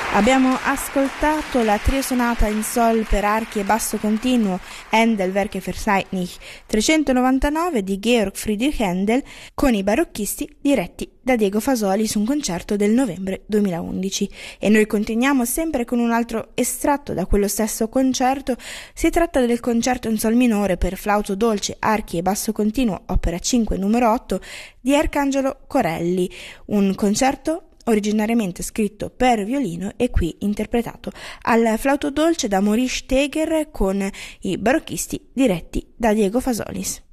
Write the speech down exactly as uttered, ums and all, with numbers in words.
Abbiamo ascoltato la triosonata in sol per archi e basso continuo Handel Werke für Seitlich trecentonovantanove di Georg Friedrich Händel con i barocchisti diretti da Diego Fasoli su un concerto del novembre duemilaundici. E noi continuiamo sempre con un altro estratto da quello stesso concerto. Si tratta del concerto in sol minore per flauto dolce, archi e basso continuo, opera cinque numero otto di Arcangelo Corelli, un concerto originariamente scritto per violino e qui interpretato al flauto dolce da Maurice Steger con i barocchisti diretti da Diego Fasolis.